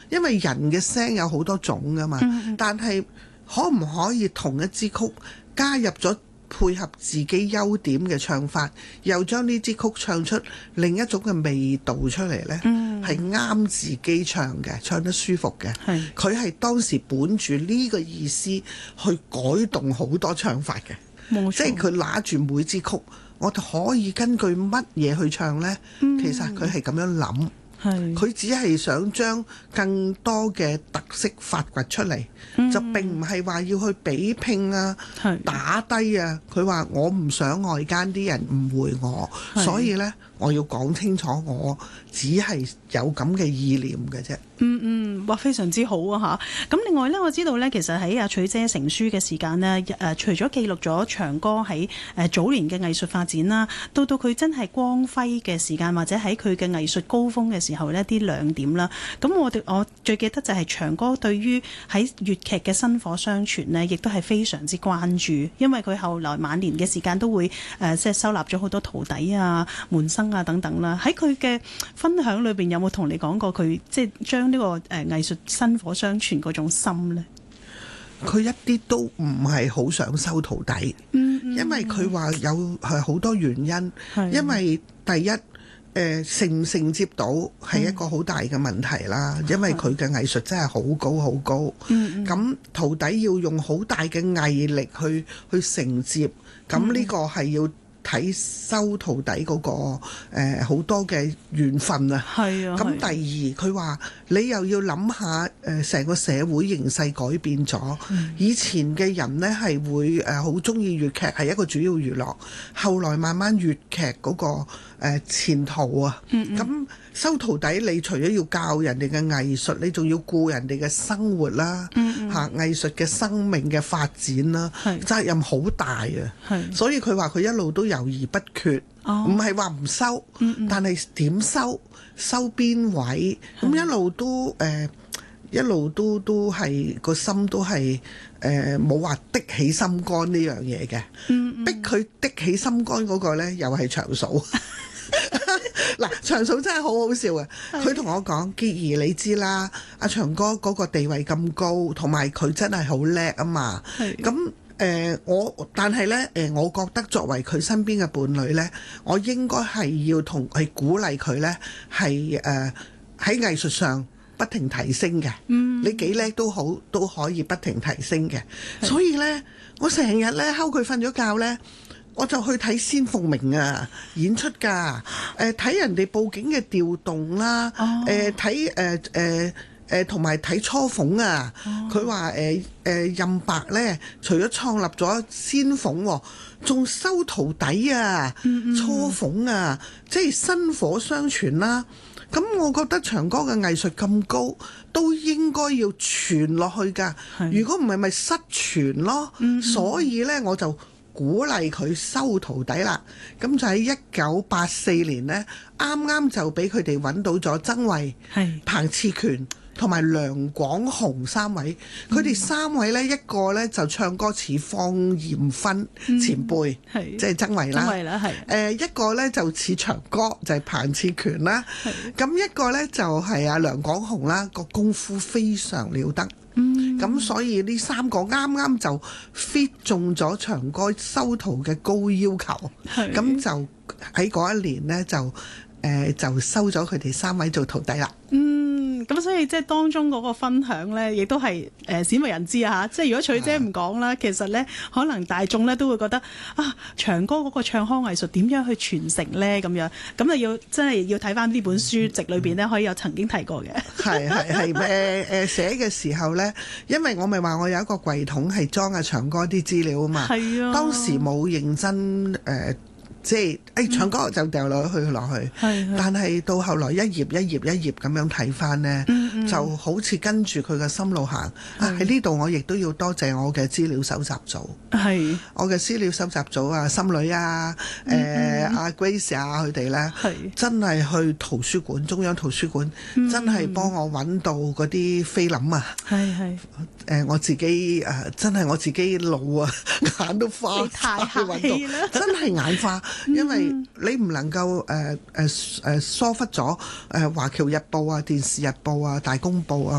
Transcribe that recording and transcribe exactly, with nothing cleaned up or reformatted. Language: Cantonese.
因為人嘅聲有好多種噶嘛，嗯、但係可唔可以同一支曲加入咗配合自己優點嘅唱法，又將呢支曲唱出另一種嘅味道出嚟呢？係啱、嗯、自己唱嘅，唱得舒服嘅。佢係是當時本住呢個意思去改動好多唱法嘅，錯即係佢拿住每支曲，我哋可以根據乜嘢去唱呢？嗯、其實佢係咁樣諗。佢是只係想將更多嘅特色發掘出嚟，嗯、就並唔係話要去比拼啊、是打低啊。佢話我唔想外間啲人誤會我，是所以呢，我要講清楚，我只係有咁嘅意念嘅啫。 嗯嗯，哇，非常之好啊嚇！咁另外呢，我知道呢，其實喺阿取姐成書嘅時間呢，誒、呃、除咗記錄咗長歌喺誒早年嘅藝術發展啦，到到佢真係光輝嘅時間，或者喺佢嘅藝術高峰嘅時候呢啲亮點啦。咁我哋我最記得就係長歌對於喺粵劇嘅薪火相傳呢，亦都係非常之關注，因為佢後來晚年嘅時間都會誒、呃、即係收納咗好多徒弟啊、門生啊等等啦。喺佢嘅分享裏邊有冇同你講過佢即係將呢個誒藝術薪火相傳嗰種心呢？ 佢一啲都唔係好想收徒弟，嗯嗯、因為佢話有係好多原因。的因為第一，誒、呃、承唔承接到係一個好大嘅問題啦。嗯、因為佢嘅藝術真係好高好高，咁、嗯嗯、徒弟要用好大嘅毅力去去承接，咁呢個係要睇收徒弟嗰、那個誒好、呃、多嘅緣分啊。係啊。咁第二，佢話你又要諗下誒成個社會形勢改變咗，嗯、以前嘅人呢係會誒好中意粵劇係一個主要娛樂，後來慢慢粵劇嗰個誒、呃、前途啊，咁、嗯嗯、收徒弟你除咗要教人哋嘅藝術，你仲要顧人哋嘅生活啦，嚇、嗯嗯啊、藝術嘅生命嘅發展啦，是責任好大啊，是所以佢話佢一路都猶豫不決，唔係話唔收，嗯嗯但係點收，收邊位，咁是一路都誒、呃，一路都都係個心都係誒冇話的起心肝呢樣嘢嘅，嗯嗯逼佢的起心肝嗰個呢，又係長嫂。嗱，長嫂真係好好笑啊！佢同我講：潔兒你知啦，阿長哥嗰個地位咁高，同埋佢真係好叻啊嘛。咁誒、呃，我但係呢，誒、呃，我覺得作為佢身邊嘅伴侶呢，我應該係要同係鼓勵佢呢，係誒喺藝術上不停提升嘅。嗯，你幾叻都好，都可以不停提升嘅。是所以呢，我成日呢，睺佢瞓咗覺呢，我就去睇仙鳳鳴啊演出㗎，誒睇人哋佈景嘅調動啦，誒睇誒誒誒同埋睇雛鳳啊，佢話誒誒任白咧，除咗創立咗仙鳳，仲收徒弟啊，雛鳳啊，即係薪火相傳啦。咁我覺得長歌嘅藝術咁高，都應該要傳落去㗎。如果唔係，咪失傳咯。所以咧，我就鼓勵佢收徒弟啦，咁就喺一九八四年呢，啱啱就俾佢哋揾到咗曾慧、是彭熾權同埋梁廣鴻三位。佢哋、嗯、三位呢，一個呢就唱歌似方艷芬前輩，嗯、即係曾慧啦。曾慧啦，係、呃、一個呢就似長歌，就係、是、彭熾權啦。咁是一個呢就係、是、阿梁廣鴻啦，個功夫非常了得。咁、嗯、所以呢三個啱啱就 fit 中咗長歌收徒嘅高要求，咁是就喺嗰一年呢，就誒、呃、就收咗佢哋三位做徒弟啦。嗯， 咁所以即係當中嗰個分享呢，亦都係誒鮮為人知啊！即係如果取姐唔講啦，其實呢，可能大眾呢都會覺得啊，長歌嗰個唱腔藝術點樣去傳承呢？咁樣咁就要真係要睇翻呢本書籍裏邊呢，可以有曾經提過嘅。 係係係誒誒寫嘅時候呢，因為我咪話我有一個櫃桶係裝阿長歌啲資料啊嘛。係啊，當時冇認真誒。呃即係誒唱歌就掉落去落去，嗯、但係到後來一頁一頁一頁咁樣睇翻呢，嗯嗯就好似跟住佢嘅心路行。嗯、啊喺呢度我亦都要多謝我嘅資料搜集組，係是我嘅資料搜集組啊，心女啊，誒阿 Grace 啊佢哋呢，是真係去圖書館中央圖書館，嗯、真係幫我揾到嗰啲菲林啊，係係誒我自己誒、呃、真係我自己老啊眼都花晒揾到，真係眼花。因為你唔能夠誒誒誒疏忽咗誒華僑日報啊、電視日報啊、大公報啊。